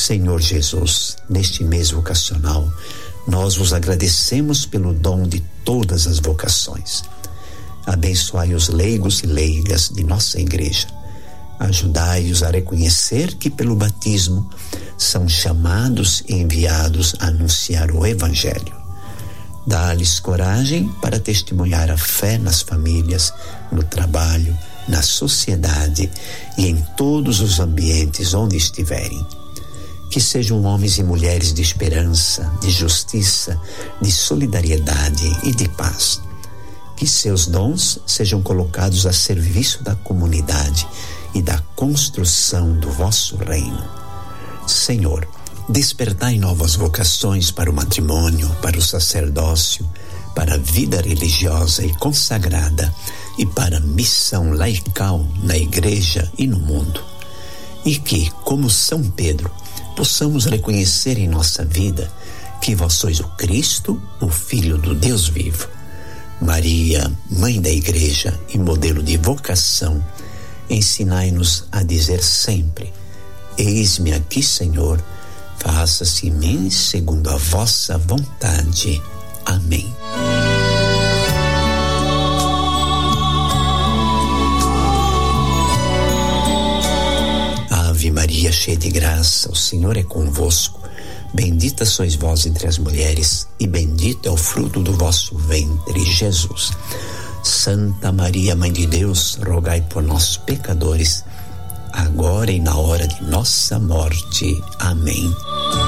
Senhor Jesus, neste mês vocacional, nós vos agradecemos pelo dom de todas as vocações. Abençoai os leigos e leigas de nossa igreja. Ajudai-os a reconhecer que pelo batismo são chamados e enviados a anunciar o Evangelho. Dá-lhes coragem para testemunhar a fé nas famílias, no trabalho, na sociedade e em todos os ambientes onde estiverem. Que sejam homens e mulheres de esperança, de justiça, de solidariedade e de paz. Que seus dons sejam colocados a serviço da comunidade e da construção do vosso reino. Senhor, despertai novas vocações para o matrimônio, para o sacerdócio, para a vida religiosa e consagrada e para a missão laical na igreja e no mundo. E que, como São Pedro, possamos reconhecer em nossa vida que vós sois o Cristo, o Filho do Deus vivo. Maria, Mãe da Igreja e modelo de vocação, ensinai-nos a dizer sempre: eis-me aqui, Senhor, faça-se em mim segundo a vossa vontade. Amém. Ave Maria, cheia de graça, o Senhor é convosco. Bendita sois vós entre as mulheres, e bendito é o fruto do vosso ventre, Jesus. Santa Maria, Mãe de Deus, rogai por nós, pecadores, agora e na hora de nossa morte. Amém.